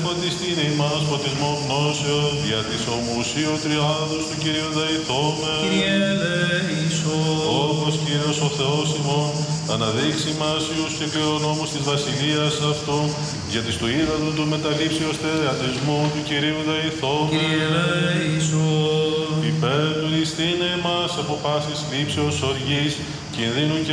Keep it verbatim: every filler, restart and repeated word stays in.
εφωτιστήν ημάς φωτισμό γνώσεω, δια της ομουσίου τριάδος του Κυρίου δεηθώμε. Κύριε ελέησον. Όπως Κύριος ο Θεός ημών, αναδείξει μας ιούς και κληρονόμους της βασιλείας αυτού, γιατί στο ύδατο του μεταλήψεως θεατισμού του Κυρίου δεηθώμε. Κύριε ελέησον. Υπέρ του διστήνε εμάς από πάσης λήψεως οργής, κινδύνου και